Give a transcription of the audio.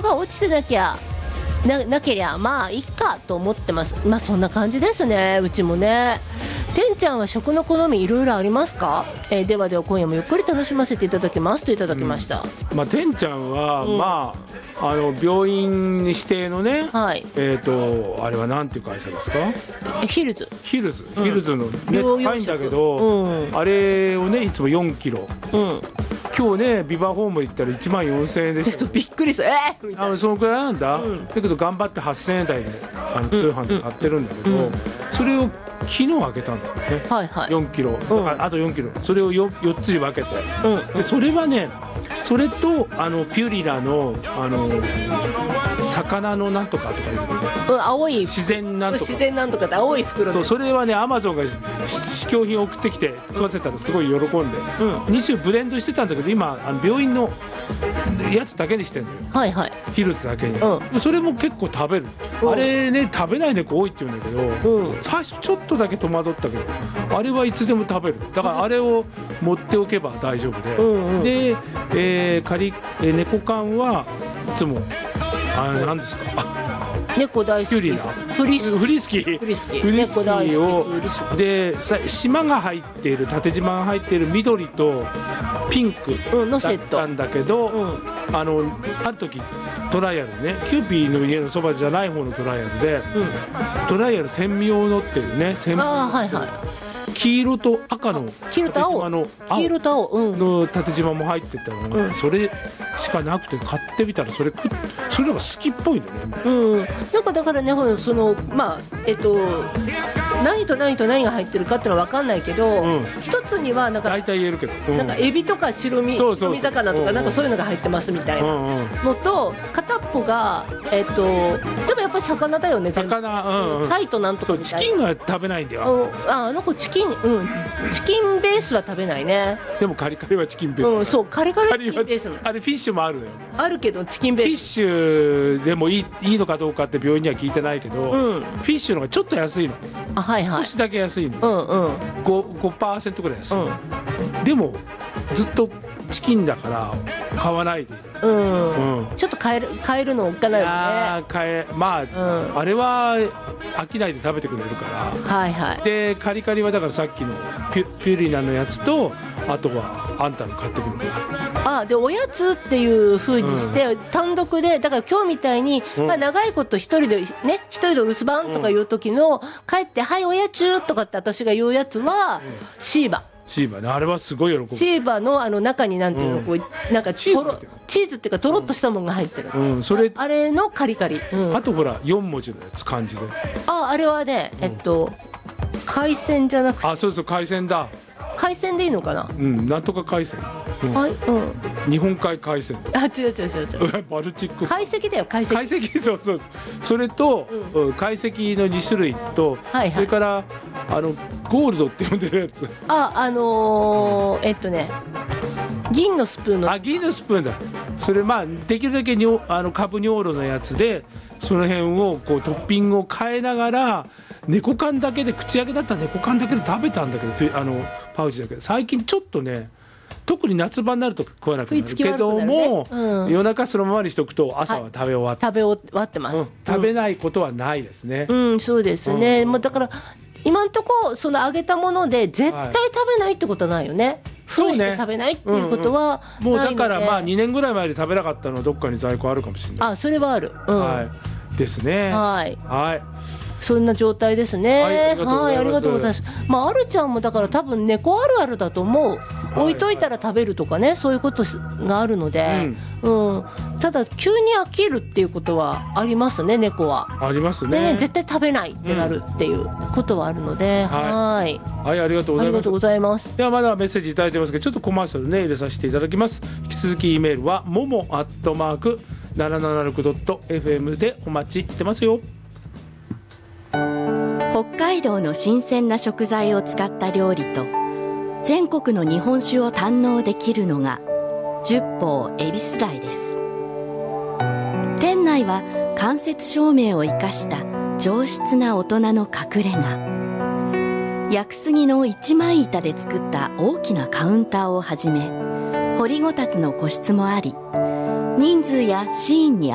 が落ちてなけりゃまあいいかと思ってます。まあそんな感じですね、うちもね。てんちゃんは食の好みいろいろありますか？では今夜もゆっくり楽しませていただきますといただきました。 まあ、てんちゃんは、まあ、病院指定のね、 はい、 あれはなんていう会社ですか？ ヒルズのね、高いんだけど、あれをねいつも4キロ、今日ねビバホーム行ったら1万4000円でした。 びっくりした。みたいな。 そのくらいなんだ、だけど頑張って8000円台で通販で買ってるんだけど、それを昨日開けたんだよね、4キロだからあと4キロ、それを 4つに分けて、でそれはね、それとピュリラの魚のなんとかとかいう、 青い自然なんとかって青い袋で、 それはねアマゾンが試供品を送ってきて食わせたらすごい喜んで、2種ブレンドしてたんだけど今病院のやつだけにしてんのよ、ヒルズだけに、それも結構食べる、あれね食べない猫多いって言うんだけど、最初ちょっとだけ戸惑ったけどあれはいつでも食べる、だからあれを持っておけば大丈夫で、猫缶はいつも何ですか猫大好き、フリスキーをで島が入っている縦縞が入っている緑とピンクだったんだけど、ある時トライアルね、キューピーの家のそばじゃない方のトライアルで、トライアル専用のっていうね、黄色と赤の黄色と青の縦縞も入ってたのが、それしかなくて買ってみたらそれが好きっぽいんだね。 なんかだからね、そのまあ何と何と何が入ってるかってのは分かんないけど、一つにはなんか大体言えるけど、 なんかエビとか白身魚とかなんかそういうのが入ってますみたいなのと、片っぽがでもやっぱり魚だよね、全部。タイとなんとかみたいな。 チキンは食べないんだよ。 あの子チキンベースは食べないね。 でもカリカリはチキンベース。 そう、カリカリはチキンベース。 あれフィッシュもあるのよ。 あるけどチキンベース。 フィッシュでもいいのかどうかって病院には聞いてないけど、フィッシュの方がちょっと安いの。少しだけ安いの。5% ぐらい安い。でもずっとチキンだから買わないで。ちょっと変えるのおっかないよね。あれは飽きないで食べてくれるから。でカリカリはだからさっきのピュリナのやつと、あとはあんたの買ってくるから。 でおやつっていう風にして、単独でだから今日みたいに、長いこと一人で留守番とかいう時の、帰ってはいおやつとかって私が言うやつは、シーバね、あれはすごい喜ぶ。 シーバの中になんていうの、こうなんかチーズっていうかとろっとしたものが入ってる、あれのカリカリ、 あとほら4文字のやつ漢字で、 あれはね海鮮じゃなくて、 そう海鮮だ。 海鮮でいいのかな。 なんとか海鮮。日本海海鮮。 違うバルチック。 懐石だよ、懐石。 そう。それと懐石の2種類と、それからゴールドって呼んでるやつ。銀のスプーン銀のスプーンだ。それできるだけカブニョーロのやつで、その辺をこうトッピングを変えながら、猫缶だけで、口開けだったら猫缶だけで食べたんだけど、パウチだけど、最近ちょっとね、特に夏場になると食わなくなるけども、夜中そのままにしとくと朝は食べ終わってます。 食べないことはないですね。 そうですね。だから今んとこその揚げたもので絶対食べないってことはないよね。封して食べないっていうことはもうだから2年ぐらい前で食べなかったのはどっかに在庫あるかもしれない。 それはある。 ですね。 そんな状態ですね。ありがとうございます。あるちゃんもだから多分猫あるあるだと思う。置いといたら食べるとかね、そういうことがあるので、ただ急に飽きるっていうことはありますね、猫は。 ありますね。 絶対食べないってなるっていうことはあるので、 ありがとうございます。ではまだメッセージいただいてますけど、ちょっとコマーシャルね入れさせていただきます。引き続き E メールはmomo@776.fm でお待ちしてますよ。 北海道の新鮮な食材を使った料理と全国の日本酒を堪能できるのが十宝恵比寿台です。店内は間接照明を生かした上質な大人の隠れ家、屋久杉の一枚板で作った大きなカウンターをはじめ、掘りごたつの個室もあり、人数やシーンに